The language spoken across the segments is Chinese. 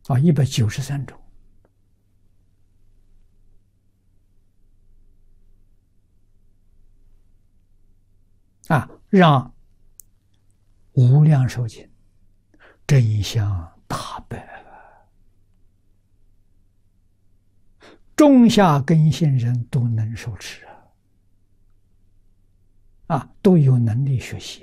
193种。让无量寿经真相大白了，中下根性人都能受持都有能力学习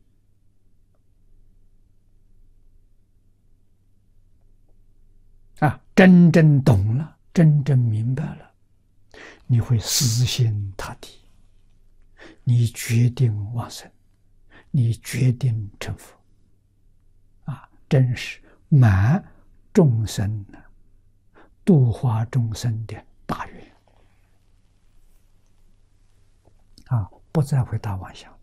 真正懂了，真正明白了，你会死心塌地，你决定往生，你决定成佛真是满众生度化众生的大愿不再会打妄想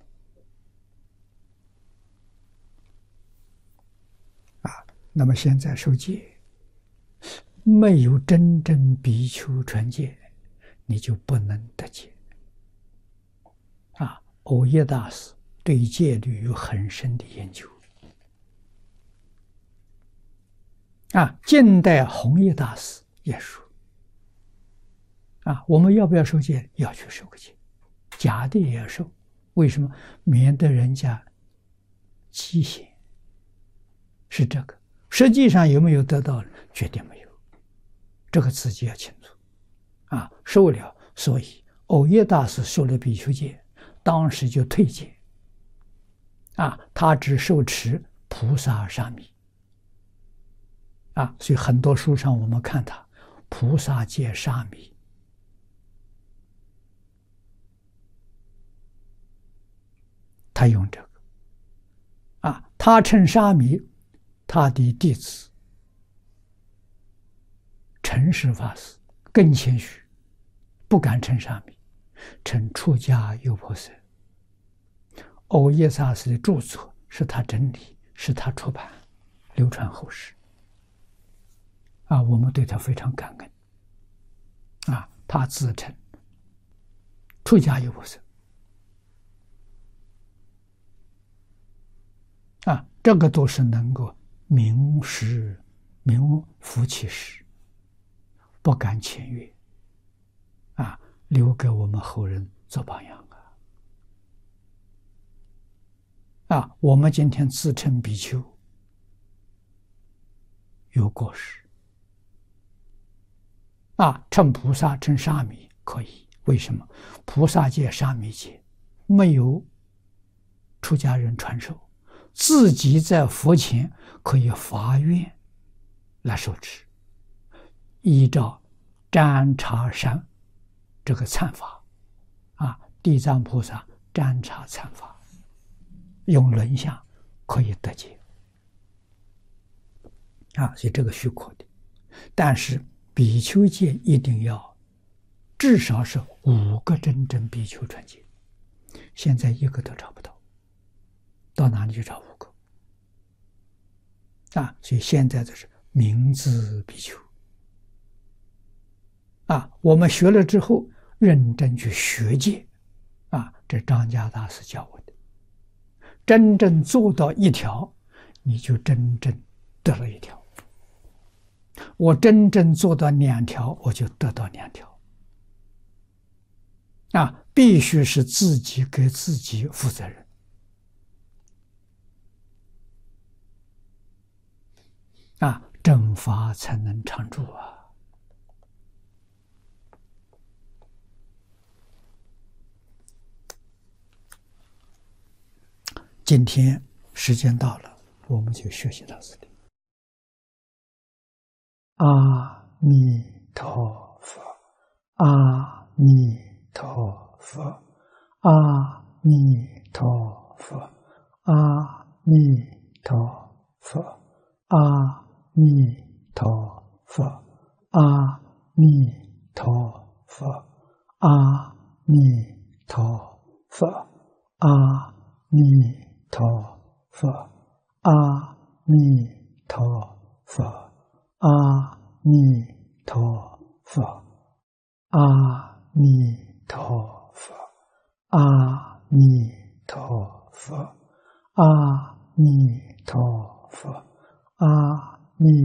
那么现在受戒，没有真正比丘传戒，你就不能得戒藕益大师对戒律有很深的研究近代弘一大师也说我们要不要受戒？要去受个戒，假的也要受，为什么？免得人家讥嫌，是这个。实际上有没有得到？绝对没有，这个自己要清楚受了。所以藕益大师受了比丘戒，当时就退戒他只受持菩萨沙弥所以很多书上我们看他菩萨戒沙弥他用这个他称沙弥，他的弟子诚实法师更谦虚，不敢称沙弥，称出家优婆塞。藕益大师的著作是他整理，是他出版，流传后世我们对他非常感恩他自称出家优婆塞这个都是能够名副其实，不敢僭越留给我们后人做榜样我们今天自称比丘有过失称菩萨称沙弥可以，为什么？菩萨戒沙弥戒没有出家人传授，自己在佛前可以发愿来受持，依照占察山这个参法地藏菩萨占察参法，用轮相可以得戒所以这个许可的。但是比丘戒一定要至少是5个真正比丘传戒，现在一个都找不到，到哪里去找5个所以现在这是明字比丘我们学了之后认真去学戒这张家大师教我的，真正做到1条，你就真正得了1条。我真正做到2条，我就得到2条必须是自己给自己负责任正法才能常住今天时间到了，我们就学习到这里。阿弥陀佛，阿弥陀佛，阿弥陀佛，阿弥陀佛，阿弥陀佛，阿弥陀佛，阿弥陀佛，阿弥陀佛，阿弥陀佛，阿弥陀佛，阿弥